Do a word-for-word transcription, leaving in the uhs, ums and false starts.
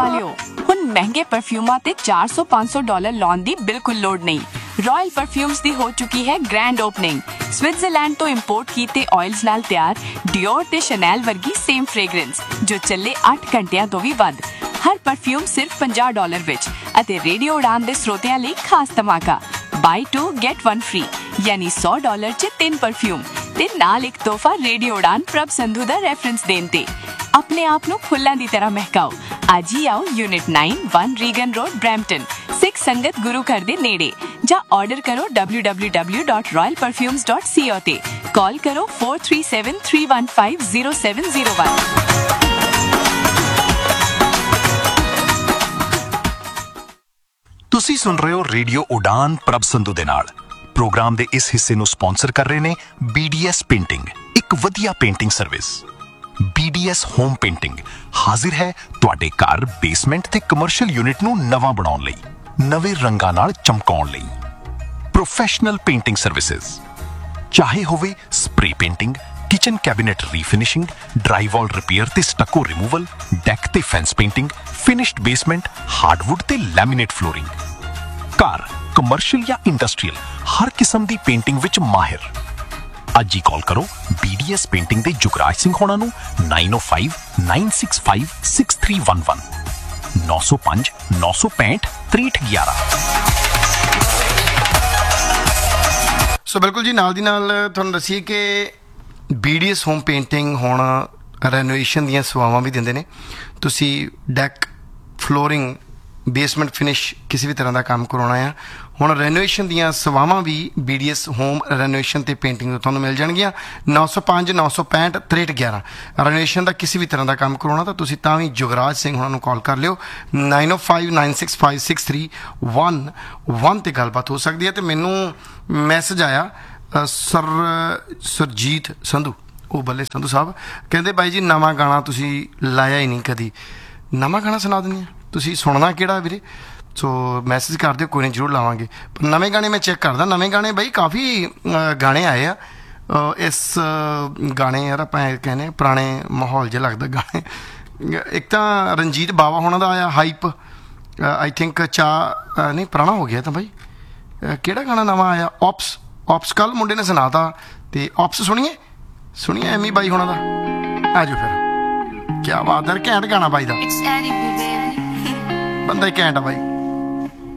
वालिओ हुण महंगे परफ्यूमां ते चार सौ पाँच सौ डॉलर लाउण दी बिल्कुल लोड़ नहीं। रॉयल परफ्यूम्स दी हो चुकी है ग्रैंड ओपनिंग। स्विट्जरलैंड तो इंपोर्ट कीते ऑयल्स नाल तैयार डियोर ते शनैल वर्गी सेम फ्रेगरेंस जो चले आठ घंटियां तो भी वध। हर परफ्यूम सिर्फ पचास डॉलर विच अते रेडियो उड़ान दे स्रोतियां लई खास धमाका by to get one free यानी सौ डॉलर च तीन परफ्यूम ते नाल एक तोहफा रेडियो उड़ान प्रभ संधू दा रेफरेंस देन ते। अपने आप नू फुल्लां दी तरह महकाओ। आज ही आओ unit nine one Regan road Brampton Sikh संगत गुरु घर दे नेड़े ਜਾਂ ਆਰਡਰ ਕਰੋ W W W dot royal perfumes dot ਸੀ ਓ ਤੇ ਕਾਲ ਕਰੋ four three seven three one five zero seven zero one। ਤੁਸੀਂ ਸੁਣ ਰਹੇ ਹੋ ਰੇਡੀਓ ਉਡਾਨ ਪ੍ਰਭ ਸੰਧੂ ਦੇ ਨਾਲ। ਪ੍ਰੋਗਰਾਮ ਦੇ ਇਸ ਹਿੱਸੇ ਨੂੰ ਸਪਾਂਸਰ ਕਰ ਰਹੇ ਨੇ ਬੀ ਡੀ ਐਸ ਪੇਂਟਿੰਗ, ਇੱਕ ਵਧੀਆ painting service. B D S home painting ਹਾਜ਼ਰ ਹੈ ਤੁਹਾਡੇ ਘਰ, ਬੇਸਮੈਂਟ ਤੇ ਕਮਰਸ਼ੀਅਲ ਯੂਨਿਟ ਨੂੰ ਨਵਾਂ ਬਣਾਉਣ ਲਈ, ਨਵੇਂ ਰੰਗਾਂ ਨਾਲ ਚਮਕਾਉਣ ਲਈ। ਪ੍ਰੋਫੈਸ਼ਨਲ ਪੇਂਟਿੰਗ ਸਰਵਿਸਿਜ਼, ਚਾਹੇ ਹੋਵੇ spray painting, kitchen cabinet ਰੀਫਿਨਿਸ਼ਿੰਗ, ਡਰਾਈਵਾਲ repair ਤੇ ਸਟੱਕੋ ਰਿਮੂਵਲ, ਡੈਕ ਤੇ fence painting, finished basement, hardwood ਤੇ ਲੈਮੀਨੇਟ ਫਲੋਰਿੰਗ। ਘਰ, ਕਮਰਸ਼ੀਅਲ ਜਾਂ ਇੰਡਸਟਰੀਅਲ, ਹਰ ਕਿਸਮ ਦੀ ਪੇਂਟਿੰਗ ਵਿੱਚ ਮਾਹਿਰ। ਅੱਜ ਹੀ ਕਾਲ ਕਰੋ ਬੀ ਡੀ ਐਸ ਪੇਂਟਿੰਗ ਦੇ ਜੁਗਰਾਜ ਸਿੰਘ ਹੋਣਾ ਨੂੰ nine oh five nine six five six three one one ਨੌ ਸੌ ਪੰਜ ਨੌ ਸੌ ਪੈਂਹਠ ਤ੍ਰੇਹਠ ਗਿਆਰਾਂ। ਸੋ ਬਿਲਕੁਲ ਜੀ, ਨਾਲ ਦੀ ਨਾਲ ਤੁਹਾਨੂੰ ਦੱਸੀਏ ਕਿ B D S home painting ਹੁਣ ਰੈਨੋਵੇਸ਼ਨ ਦੀਆਂ ਸੇਵਾਵਾਂ ਵੀ ਦਿੰਦੇ ਨੇ। ਤੁਸੀਂ ਡੈਕ, ਫਲੋਰਿੰਗ, ਬੇਸਮੈਂਟ ਫਿਨਿਸ਼ ਕਿਸੇ ਵੀ ਤਰ੍ਹਾਂ ਦਾ ਕੰਮ ਕਰਾਉਣਾ ਆ, ਹੁਣ ਰੈਨੋਵੇਸ਼ਨ ਦੀਆਂ ਸੇਵਾਵਾਂ ਵੀ B D S home renovation ਤੇ ਪੇਂਟਿੰਗ ਤੋਂ ਤੁਹਾਨੂੰ ਮਿਲ ਜਾਣਗੀਆਂ। ਨੌ ਸੌ ਪੰਜ ਨੌ ਸੌ ਪੈਂਹਠ ਤ੍ਰੇਹਠ ਗਿਆਰਾਂ। ਰੈਨੋਵੇਸ਼ਨ ਦਾ ਕਿਸੇ ਵੀ ਤਰ੍ਹਾਂ ਦਾ ਕੰਮ ਕਰਾਉਣਾ ਤਾਂ ਤੁਸੀਂ ਤਾਂ ਵੀ ਜੁਗਰਾਜ ਸਿੰਘ ਉਹਨਾਂ ਨੂੰ ਕਾਲ ਕਰ ਲਿਓ nine oh five nine six five six three one one ਤੇ ਗੱਲਬਾਤ ਹੋ ਸਕਦੀ ਹੈ। ਤੇ ਮੈਨੂੰ ਮੈਸੇਜ ਆਇਆ ਸਰ ਸੁਰਜੀਤ ਸੰਧੂ, ਉਹ ਬੱਲੇ ਸੰਧੂ ਸਾਹਿਬ ਕਹਿੰਦੇ ਬਾਈ ਜੀ ਨਵਾਂ ਗਾਣਾ ਤੁਸੀਂ ਲਾਇਆ ਹੀ ਨਹੀਂ ਕਦੀ, ਨਵਾਂ ਗਾਣਾ ਸੁਣਾ ਦਿੰਦੇ ਆ, ਤੁਸੀਂ ਸੁਣਨਾ ਕਿਹੜਾ ਵੀਰੇ? ਸੋ ਮੈਸੇਜ ਕਰ ਦਿਓ, ਕੋਈ ਨਹੀਂ ਜ਼ਰੂਰ ਲਾਵਾਂਗੇ। ਪਰ ਨਵੇਂ ਗਾਣੇ ਮੈਂ ਚੈੱਕ ਕਰਦਾ, ਨਵੇਂ ਗਾਣੇ ਬਾਈ ਕਾਫੀ ਗਾਣੇ ਆਏ ਆ ਇਸ ਗਾਣੇ ਯਾਰ ਆਪਾਂ ਕਹਿੰਦੇ ਪੁਰਾਣੇ ਮਾਹੌਲ ਜਿਹਾ ਲੱਗਦਾ ਗਾਣੇ। ਇੱਕ ਤਾਂ ਰਣਜੀਤ ਬਾਵਾ ਹੋਣਾ ਦਾ ਆਇਆ ਹਾਈਪ, ਆਈ ਥਿੰਕ ਚਾਹ ਨਹੀਂ ਪੁਰਾਣਾ ਹੋ ਗਿਆ ਤਾਂ ਬਾਈ। ਕਿਹੜਾ ਗਾਣਾ ਨਵਾਂ ਆਇਆ? ਓਪਸ ਓਪਸ ਕੱਲ੍ਹ ਮੁੰਡੇ ਨੇ ਸੁਣਾਤਾ ਤੇ ਓਪਸ ਸੁਣੀਏ ਸੁਣੀਏ ਐਮੀ ਬਾਈ ਹੋਣਾ ਦਾ। ਆ ਜਾਓ ਫਿਰ, ਕਿਆ ਬਾਤ ਹੈ, ਘੈਂਟ ਗਾਣਾ ਬਾਈ ਦਾ, ਬੰਦਾ ਹੀ ਘੈਂਟ ਆ ਬਾਈ।